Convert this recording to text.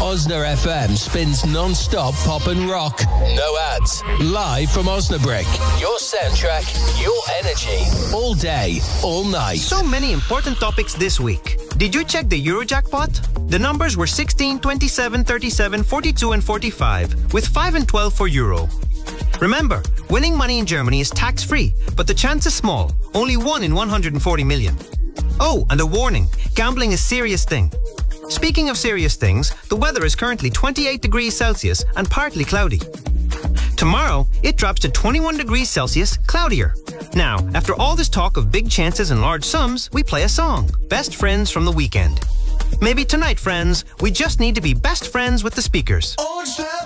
Osna FM spins non-stop pop and rock. No ads. Live from Osnabrück. Your soundtrack, your energy. All day, all night. So many important topics this week. Did you check the Eurojackpot? The numbers were 16, 27, 37, 42 and 45, with 5 and 12 for Euro. Remember, winning money in Germany is tax-free, but the chance is small, only 1 in 140 million. Oh, and a warning, gambling is a serious thing. Speaking of serious things, the weather is currently 28 degrees Celsius and partly cloudy. Tomorrow, it drops to 21 degrees Celsius, cloudier. Now, after all this talk of big chances and large sums, we play a song, Best Friends from the Weekend. Maybe tonight, friends, we just need to be best friends with the speakers. Orange